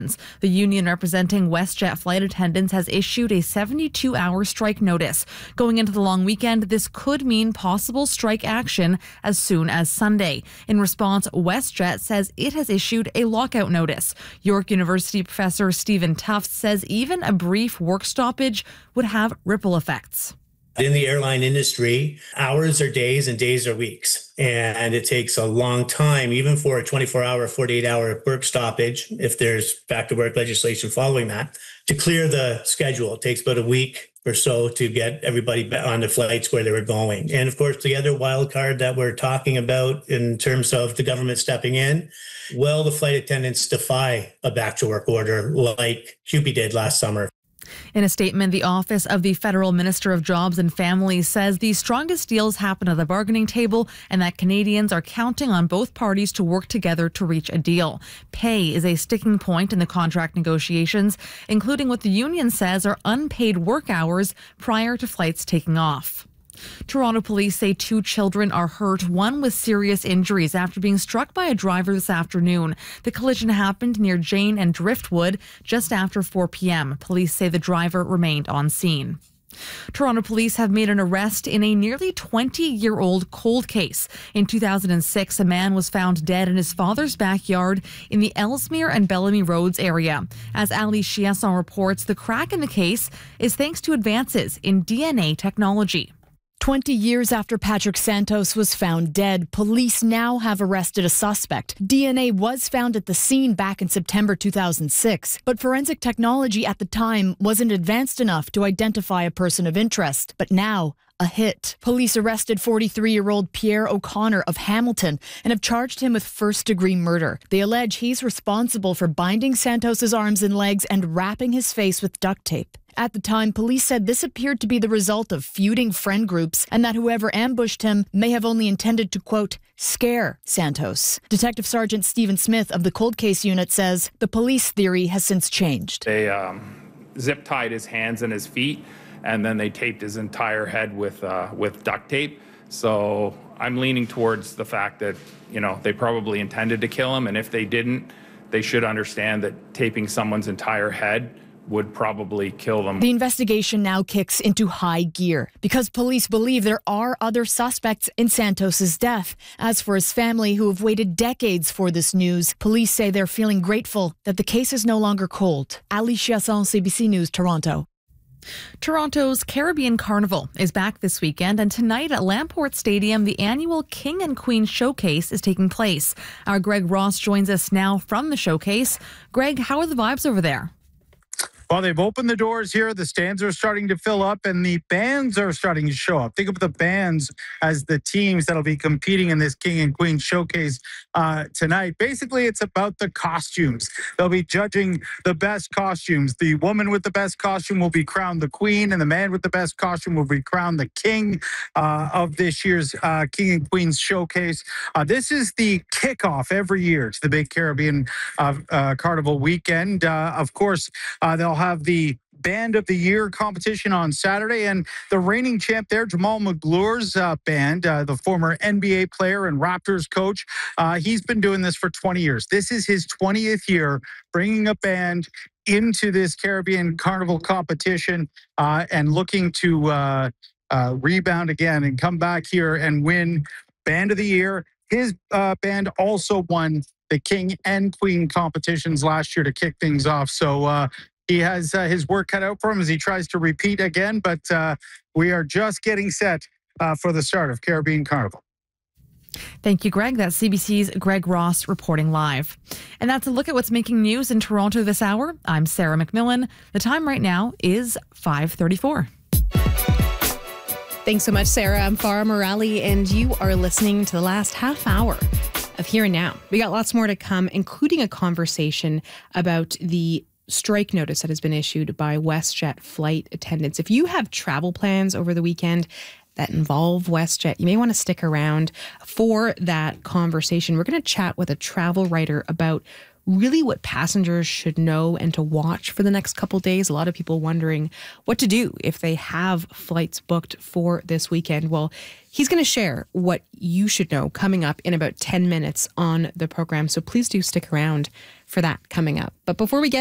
The union representing WestJet flight attendants has issued a 72-hour strike notice. Going into the long weekend, this could mean possible strike action as soon as Sunday. In response, WestJet says it has issued a lockout notice. York University professor Stephen Tufts says even a brief work stoppage would have ripple effects. In the airline industry, hours are days and days are weeks. And it takes a long time, even for a 24-hour, 48-hour work stoppage, if there's back-to-work legislation following that, to clear the schedule. It takes about a week or so to get everybody on the flights where they were going. And of course, the other wild card that we're talking about in terms of the government stepping in, will the flight attendants defy a back-to-work order like CUPE did last summer? In a statement, the Office of the Federal Minister of Jobs and Families says the strongest deals happen at the bargaining table and that Canadians are counting on both parties to work together to reach a deal. Pay is a sticking point in the contract negotiations, including what the union says are unpaid work hours prior to flights taking off. Toronto police say 2 children are hurt, one with serious injuries after being struck by a driver this afternoon. The collision happened near Jane and Driftwood just after 4 p.m. Police say the driver remained on scene. Toronto police have made an arrest in a nearly 20-year-old cold case. In 2006, a man was found dead in his father's backyard in the Ellesmere and Bellamy Roads area. As Ali Chiasson reports, the crack in the case is thanks to advances in DNA technology. 20 years after Patrick Santos was found dead, police now have arrested a suspect. DNA was found at the scene back in September 2006, but forensic technology at the time wasn't advanced enough to identify a person of interest. But now, a hit. Police arrested 43-year-old Pierre O'Connor of Hamilton and have charged him with first-degree murder. They allege he's responsible for binding Santos's arms and legs and wrapping his face with duct tape. At the time, police said this appeared to be the result of feuding friend groups and that whoever ambushed him may have only intended to, quote, scare Santos. Detective Sergeant Stephen Smith of the Cold Case Unit says the police theory has since changed. They zip-tied his hands and his feet, and then they taped his entire head with duct tape. So I'm leaning towards the fact that, they probably intended to kill him, and if they didn't, they should understand that taping someone's entire head would probably kill them. The investigation now kicks into high gear because police believe there are other suspects in Santos's death. As for his family, who have waited decades for this news, police say they're feeling grateful that the case is no longer cold. Ali Chiasson, CBC News, Toronto. Toronto's Caribbean Carnival is back this weekend, and tonight at Lamport Stadium, the annual King and Queen Showcase is taking place. Our Greg Ross joins us now from the showcase. Greg, how are the vibes over there? Well, they've opened the doors here. The stands are starting to fill up and the bands are starting to show up. Think of the bands as the teams that'll be competing in this King and Queen Showcase tonight. Basically, it's about the costumes. They'll be judging the best costumes. The woman with the best costume will be crowned the queen, and the man with the best costume will be crowned the king of this year's King and Queen Showcase. This is the kickoff every year to the big Caribbean Carnival weekend. Of course, they'll have the Band of the Year competition on Saturday, and the reigning champ there, Jamal McGlure's band, the former NBA player and Raptors coach, he's been doing this for 20 years. This is his 20th year bringing a band into this Caribbean Carnival competition and looking to rebound again and come back here and win Band of the Year. His band also won the King and Queen competitions last year to kick things off. So he has his work cut out for him as he tries to repeat again, but we are just getting set for the start of Caribbean Carnival. Thank you, Greg. That's CBC's Greg Ross reporting live. And that's a look at what's making news in Toronto this hour. I'm Sarah McMillan. The time right now is 5:34. Thanks so much, Sarah. I'm Farah Morali, and you are listening to the last half hour of Here and Now. We got lots more to come, including a conversation about the strike notice that has been issued by WestJet flight attendants. If you have travel plans over the weekend that involve WestJet, you may want to stick around for that conversation. We're going to chat with a travel writer about really what passengers should know and to watch for the next couple days. A lot of people wondering what to do if they have flights booked for this weekend. Well, he's going to share what you should know coming up in about 10 minutes on the program. So please do stick around for that coming up. But before we get